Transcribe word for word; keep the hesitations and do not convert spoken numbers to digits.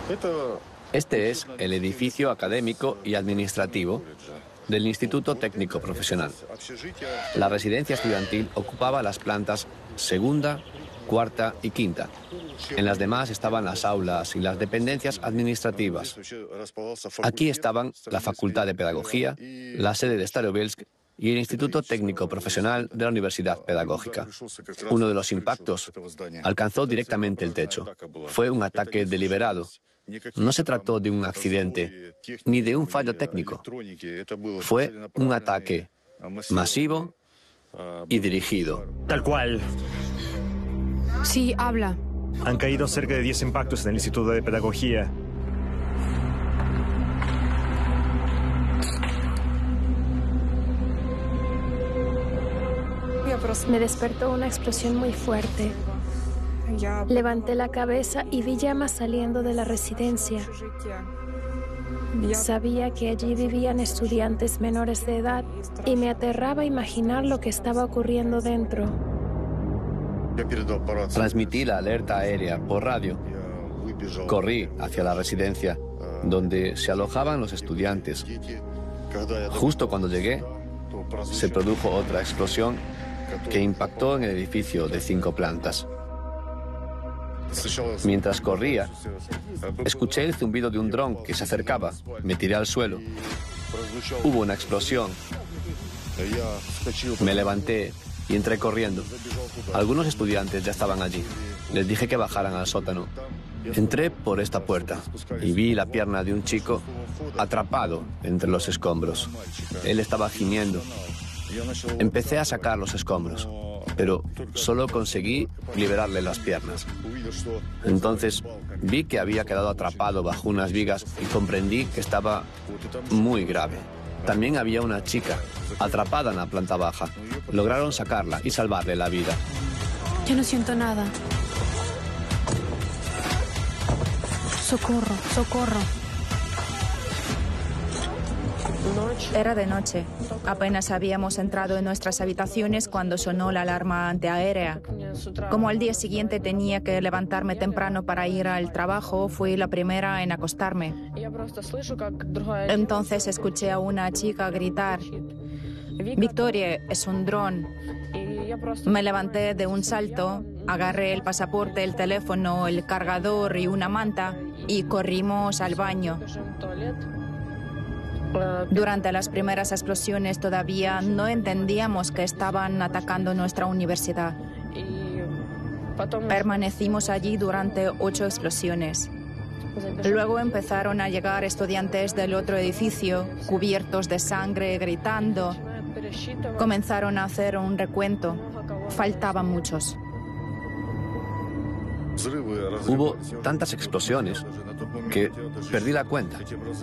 Este es el edificio académico y administrativo del Instituto Técnico Profesional. La residencia estudiantil ocupaba las plantas segunda, cuarta y quinta. En las demás estaban las aulas y las dependencias administrativas. Aquí estaban la Facultad de Pedagogía, la sede de Starobielsk y el Instituto Técnico Profesional de la Universidad Pedagógica. Uno de los impactos alcanzó directamente el techo. Fue un ataque deliberado. No se trató de un accidente ni de un fallo técnico. Fue un ataque masivo y dirigido. Tal cual. Sí, habla. Han caído cerca de diez impactos en el Instituto de Pedagogía. Me despertó una explosión muy fuerte. Levanté la cabeza y vi llamas saliendo de la residencia. Sabía que allí vivían estudiantes menores de edad y me aterraba imaginar lo que estaba ocurriendo dentro. Transmití la alerta aérea por radio. Corrí hacia la residencia, donde se alojaban los estudiantes. Justo cuando llegué, se produjo otra explosión que impactó en el edificio de cinco plantas. Mientras corría, escuché el zumbido de un dron que se acercaba. Me tiré al suelo. Hubo una explosión. Me levanté y entré corriendo. Algunos estudiantes ya estaban allí. Les dije que bajaran al sótano. Entré por esta puerta y vi la pierna de un chico atrapado entre los escombros. Él estaba gimiendo. Empecé a sacar los escombros, pero solo conseguí liberarle las piernas. Entonces vi que había quedado atrapado bajo unas vigas y comprendí que estaba muy grave. También había una chica atrapada en la planta baja. Lograron sacarla y salvarle la vida. Yo no siento nada. Socorro, socorro. Era de noche. Apenas habíamos entrado en nuestras habitaciones cuando sonó la alarma antiaérea. Como al día siguiente tenía que levantarme temprano para ir al trabajo, fui la primera en acostarme. Entonces escuché a una chica gritar: «Victoria, es un dron». Me levanté de un salto, agarré el pasaporte, el teléfono, el cargador y una manta y corrimos al baño. Durante las primeras explosiones todavía no entendíamos que estaban atacando nuestra universidad. Permanecimos allí durante ocho explosiones. Luego empezaron a llegar estudiantes del otro edificio, cubiertos de sangre, gritando. Comenzaron a hacer un recuento. Faltaban muchos. Hubo tantas explosiones que perdí la cuenta.